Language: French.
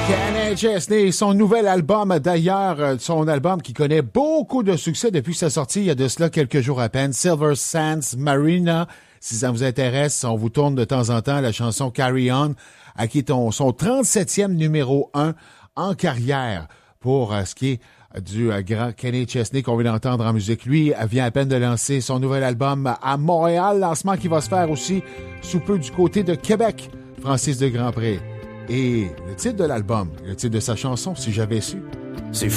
Kenny Chesney, son nouvel album d'ailleurs, son album qui connaît beaucoup de succès depuis sa sortie il y a de cela quelques jours à peine, Silver Sands Marina. Si ça vous intéresse, on vous tourne de temps en temps la chanson Carry On, à qui est son 37e numéro 1 en carrière pour ce qui est du grand Kenny Chesney qu'on vient d'entendre en musique. Lui vient à peine de lancer son nouvel album à Montréal, lancement qui va se faire aussi sous peu du côté de Québec, Francis de Grandpré. Et le titre de l'album, le titre de sa chanson, Si j'avais su.